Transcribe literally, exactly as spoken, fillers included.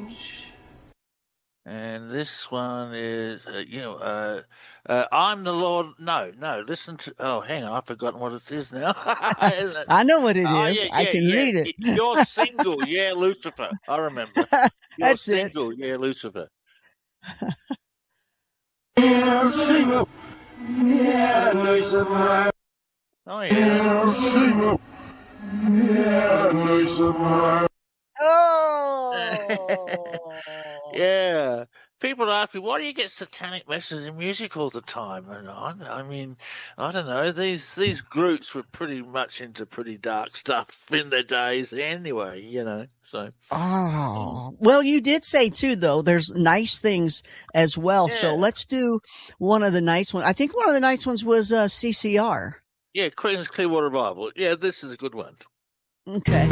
And this one is, uh, you know, uh, uh, I'm the Lord. No, no, listen to, oh, hang on, I've forgotten what it is now. I know what it oh, is. yeah, I yeah, can yeah. read it. You're single, yeah, Lucifer. I remember. You're That's it. single, yeah, Lucifer. You're single, yeah, Lucifer. Oh, yeah. You're single, yeah, Lucifer. Oh. Yeah. People ask me, why do you get satanic messages in music all the time? And I, I mean, I don't know. These these groups were pretty much into pretty dark stuff in their days anyway, you know. So. Oh, well, you did say too, though, there's nice things as well. Yeah. So let's do one of the nice ones. I think one of the nice ones was uh, C C R. Yeah, Queen's Clearwater Bible. Yeah, this is a good one. Okay.